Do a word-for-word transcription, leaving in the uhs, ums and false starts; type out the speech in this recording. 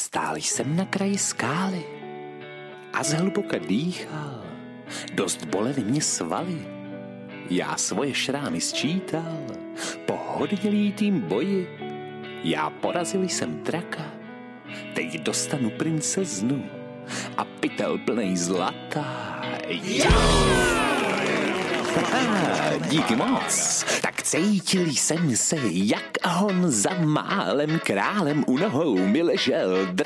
Stál jsem na kraji skály a zhluboka dýchal. Dost bolely mě svaly. Já svoje šrámy sčítal. Po hodně lítým boji já porazil jsem draka. Teď dostanu princeznu a pytel plnej zlata. Díky moc. Tak cítil jsem se, jak on za málem králem u nohou mi ležel drak.